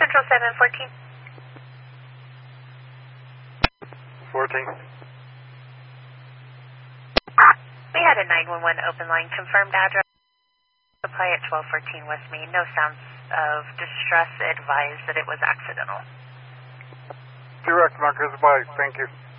Central 714. 14. We had a 911 open line. Confirmed address. Supply at 1214 West Main. No sounds of distress. Advised that it was accidental. Direct markers, bye. Thank you.